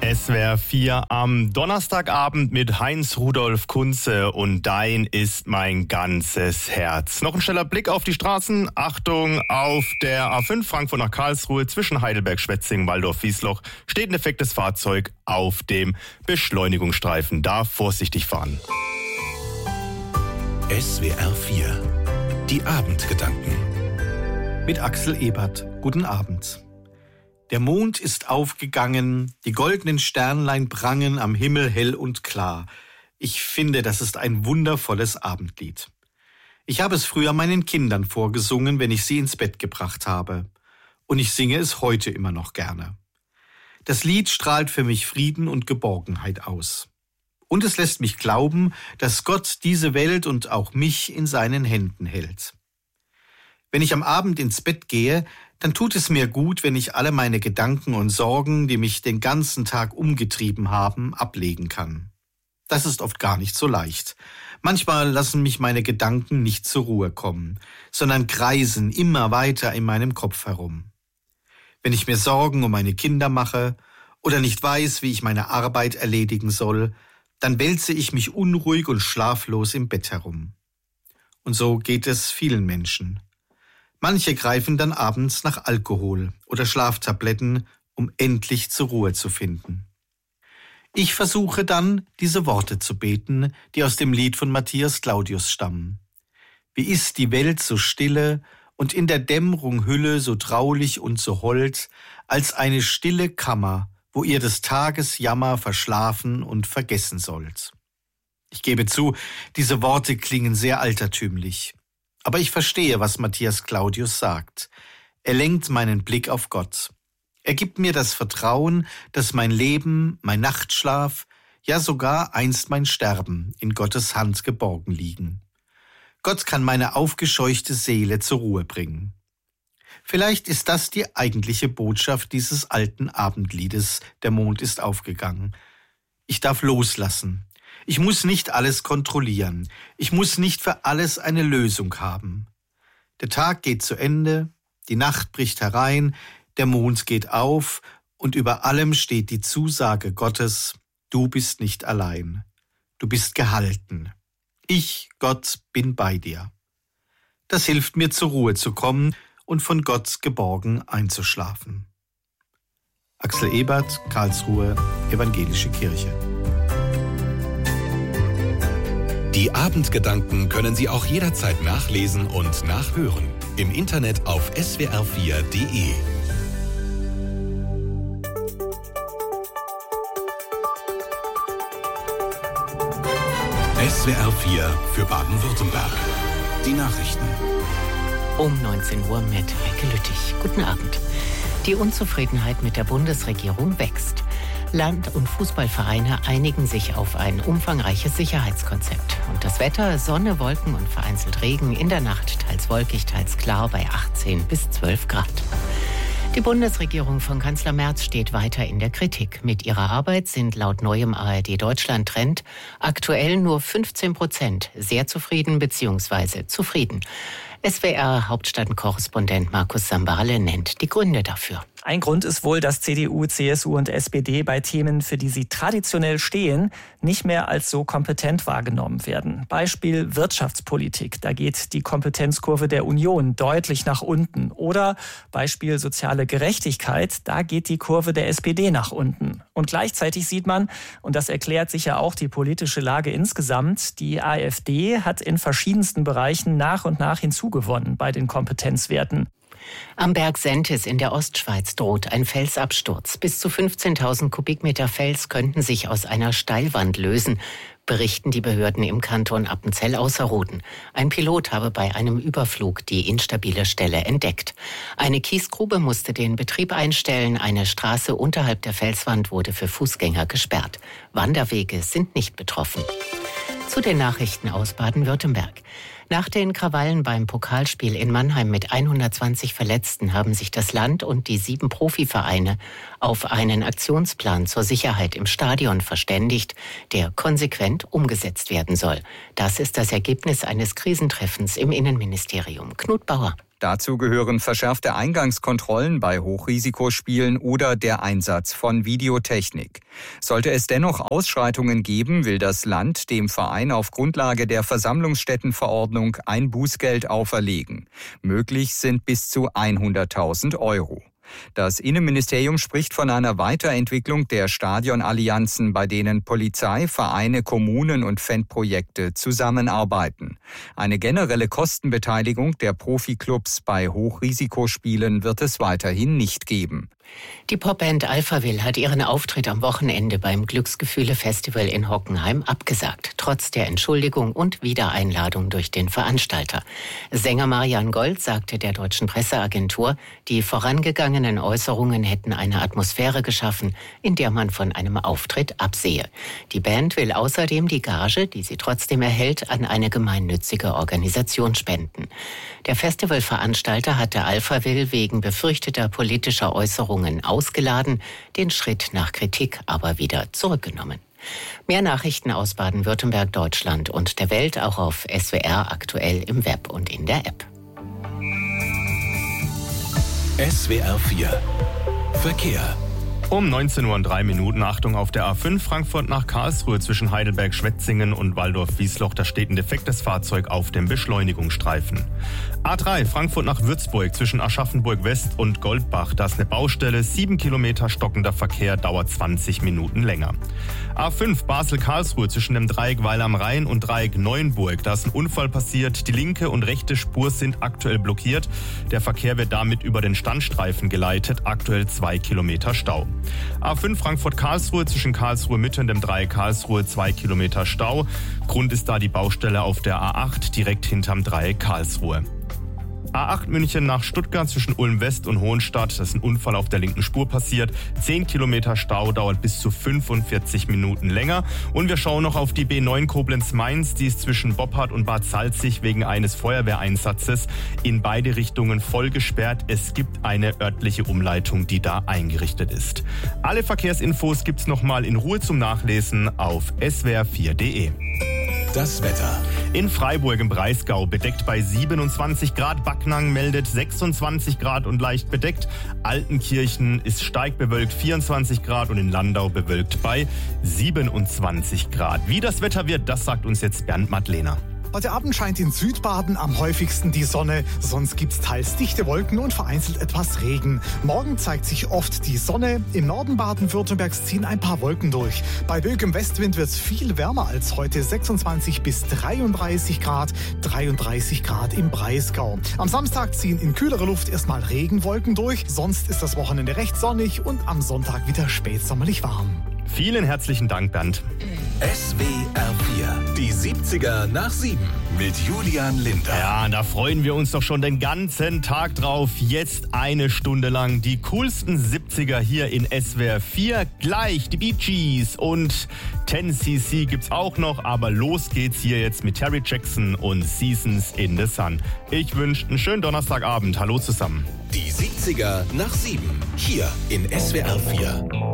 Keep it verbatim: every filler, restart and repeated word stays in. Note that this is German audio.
S W R vier am Donnerstagabend mit Heinz-Rudolf Kunze und Dein ist mein ganzes Herz. Noch ein schneller Blick auf die Straßen. Achtung, auf der A fünf Frankfurt nach Karlsruhe zwischen Heidelberg, Schwetzingen, Waldorf, Wiesloch steht ein defektes Fahrzeug auf dem Beschleunigungsstreifen. Da vorsichtig fahren. S W R vier, die Abendgedanken. Mit Axel Ebert. Guten Abend. Der Mond ist aufgegangen, die goldenen Sternlein prangen am Himmel hell und klar. Ich finde, das ist ein wundervolles Abendlied. Ich habe es früher meinen Kindern vorgesungen, wenn ich sie ins Bett gebracht habe. Und ich singe es heute immer noch gerne. Das Lied strahlt für mich Frieden und Geborgenheit aus. Und es lässt mich glauben, dass Gott diese Welt und auch mich in seinen Händen hält. Wenn ich am Abend ins Bett gehe, dann tut es mir gut, wenn ich alle meine Gedanken und Sorgen, die mich den ganzen Tag umgetrieben haben, ablegen kann. Das ist oft gar nicht so leicht. Manchmal lassen mich meine Gedanken nicht zur Ruhe kommen, sondern kreisen immer weiter in meinem Kopf herum. Wenn ich mir Sorgen um meine Kinder mache oder nicht weiß, wie ich meine Arbeit erledigen soll, dann wälze ich mich unruhig und schlaflos im Bett herum. Und so geht es vielen Menschen. Manche greifen dann abends nach Alkohol oder Schlaftabletten, um endlich zur Ruhe zu finden. Ich versuche dann, diese Worte zu beten, die aus dem Lied von Matthias Claudius stammen. Wie ist die Welt so stille und in der Dämmerung Hülle so traulich und so hold, als eine stille Kammer, wo ihr des Tages Jammer verschlafen und vergessen sollt. Ich gebe zu, diese Worte klingen sehr altertümlich. Aber ich verstehe, was Matthias Claudius sagt. Er lenkt meinen Blick auf Gott. Er gibt mir das Vertrauen, dass mein Leben, mein Nachtschlaf, ja sogar einst mein Sterben in Gottes Hand geborgen liegen. Gott kann meine aufgescheuchte Seele zur Ruhe bringen. Vielleicht ist das die eigentliche Botschaft dieses alten Abendliedes, Der Mond ist aufgegangen. Ich darf loslassen. Ich muss nicht alles kontrollieren. Ich muss nicht für alles eine Lösung haben. Der Tag geht zu Ende, die Nacht bricht herein, der Mond geht auf und über allem steht die Zusage Gottes, du bist nicht allein. Du bist gehalten. Ich, Gott, bin bei dir. Das hilft mir, zur Ruhe zu kommen und von Gott geborgen einzuschlafen. Axel Ebert, Karlsruhe, Evangelische Kirche. Die Abendgedanken können Sie auch jederzeit nachlesen und nachhören. Im Internet auf S W R vier Punkt de. S W R vier für Baden-Württemberg. Die Nachrichten. Um neunzehn Uhr mit Heike Lüttich. Guten Abend. Die Unzufriedenheit mit der Bundesregierung wächst. Land- und Fußballvereine einigen sich auf ein umfangreiches Sicherheitskonzept. Und das Wetter, Sonne, Wolken und vereinzelt Regen, in der Nacht teils wolkig, teils klar bei achtzehn bis zwölf Grad. Die Bundesregierung von Kanzler Merz steht weiter in der Kritik. Mit ihrer Arbeit sind laut neuem A R D Deutschland-Trend aktuell nur fünfzehn Prozent sehr zufrieden bzw. zufrieden. S W R-Hauptstadtkorrespondent Markus Sambale nennt die Gründe dafür. Ein Grund ist wohl, dass C D U, C S U und S P D bei Themen, für die sie traditionell stehen, nicht mehr als so kompetent wahrgenommen werden. Beispiel Wirtschaftspolitik. Da geht die Kompetenzkurve der Union deutlich nach unten. Oder Beispiel soziale Gerechtigkeit. Da geht die Kurve der S P D nach unten. Und gleichzeitig sieht man, und das erklärt sicher auch die politische Lage insgesamt, die AfD hat in verschiedensten Bereichen nach und nach hinzugewonnen bei den Kompetenzwerten. Am Berg Sentis in der Ostschweiz droht ein Felsabsturz. Bis zu fünfzehntausend Kubikmeter Fels könnten sich aus einer Steilwand lösen, berichten die Behörden im Kanton Appenzell-Ausserrhoden. Ein Pilot habe bei einem Überflug die instabile Stelle entdeckt. Eine Kiesgrube musste den Betrieb einstellen. Eine Straße unterhalb der Felswand wurde für Fußgänger gesperrt. Wanderwege sind nicht betroffen. Zu den Nachrichten aus Baden-Württemberg. Nach den Krawallen beim Pokalspiel in Mannheim mit hundertzwanzig Verletzten haben sich das Land und die sieben Profivereine auf einen Aktionsplan zur Sicherheit im Stadion verständigt, der konsequent umgesetzt werden soll. Das ist das Ergebnis eines Krisentreffens im Innenministerium. Knut Bauer. Dazu gehören verschärfte Eingangskontrollen bei Hochrisikospielen oder der Einsatz von Videotechnik. Sollte es dennoch Ausschreitungen geben, will das Land dem Verein auf Grundlage der Versammlungsstättenverordnung ein Bußgeld auferlegen. Möglich sind bis zu hunderttausend Euro. Das Innenministerium spricht von einer Weiterentwicklung der Stadionallianzen, bei denen Polizei, Vereine, Kommunen und Fanprojekte zusammenarbeiten. Eine generelle Kostenbeteiligung der Profiklubs bei Hochrisikospielen wird es weiterhin nicht geben. Die Popband Alphaville hat ihren Auftritt am Wochenende beim Glücksgefühle-Festival in Hockenheim abgesagt, trotz der Entschuldigung und Wiedereinladung durch den Veranstalter. Sänger Marian Gold sagte der deutschen Presseagentur, die vorangegangenen Äußerungen hätten eine Atmosphäre geschaffen, in der man von einem Auftritt absehe. Die Band will außerdem die Gage, die sie trotzdem erhält, an eine gemeinnützige Organisation spenden. Der Festivalveranstalter hatte Alphaville wegen befürchteter politischer Äußerungen ausgeladen, den Schritt nach Kritik aber wieder zurückgenommen. Mehr Nachrichten aus Baden-Württemberg, Deutschland und der Welt auch auf S W R aktuell im Web und in der App. S W R vier Verkehr. Um neunzehn Uhr und drei Minuten, Achtung auf der A fünf Frankfurt nach Karlsruhe zwischen Heidelberg-Schwetzingen und Waldorf-Wiesloch. Da steht ein defektes Fahrzeug auf dem Beschleunigungsstreifen. A drei Frankfurt nach Würzburg zwischen Aschaffenburg-West und Goldbach. Da ist eine Baustelle, sieben Kilometer stockender Verkehr, dauert zwanzig Minuten länger. A fünf Basel-Karlsruhe zwischen dem Dreieck Weil am Rhein und Dreieck Neuenburg. Da ist ein Unfall passiert. Die linke und rechte Spur sind aktuell blockiert. Der Verkehr wird damit über den Standstreifen geleitet. Aktuell zwei Kilometer Stau. A fünf Frankfurt-Karlsruhe zwischen Karlsruhe-Mitte und dem Dreieck Karlsruhe zwei Kilometer Stau. Grund ist da die Baustelle auf der A acht direkt hinterm Dreieck Karlsruhe. A acht München nach Stuttgart zwischen Ulm-West und Hohenstadt. Das ist ein Unfall auf der linken Spur passiert. zehn Kilometer Stau, dauert bis zu fünfundvierzig Minuten länger. Und wir schauen noch auf die B neun Koblenz-Mainz. Die ist zwischen Boppard und Bad Salzig wegen eines Feuerwehreinsatzes in beide Richtungen voll gesperrt. Es gibt eine örtliche Umleitung, die da eingerichtet ist. Alle Verkehrsinfos gibt's nochmal in Ruhe zum Nachlesen auf S W R vier punkt de. Das Wetter. In Freiburg im Breisgau bedeckt bei siebenundzwanzig Grad. Backnang meldet sechsundzwanzig Grad und leicht bedeckt. Altenkirchen ist stark bewölkt vierundzwanzig Grad und in Landau bewölkt bei siebenundzwanzig Grad. Wie das Wetter wird, das sagt uns jetzt Bernd Madlener. Heute Abend scheint in Südbaden am häufigsten die Sonne, sonst gibt's teils dichte Wolken und vereinzelt etwas Regen. Morgen zeigt sich oft die Sonne, im Norden Baden-Württembergs ziehen ein paar Wolken durch. Bei böigem Westwind wird's viel wärmer als heute, sechsundzwanzig bis dreiunddreißig Grad, dreiunddreißig Grad im Breisgau. Am Samstag ziehen in kühlerer Luft erstmal Regenwolken durch, sonst ist das Wochenende recht sonnig und am Sonntag wieder spätsommerlich warm. Vielen herzlichen Dank, Bernd. S W R vier, die siebziger nach sieben mit Julian Linder. Ja, da freuen wir uns doch schon den ganzen Tag drauf. Jetzt eine Stunde lang die coolsten siebziger hier in S W R vier. Gleich die Bee Gees und ten C C gibt's auch noch. Aber los geht's hier jetzt mit Terry Jackson und Seasons in the Sun. Ich wünsche einen schönen Donnerstagabend. Hallo zusammen. Die siebziger nach sieben, hier in S W R vier.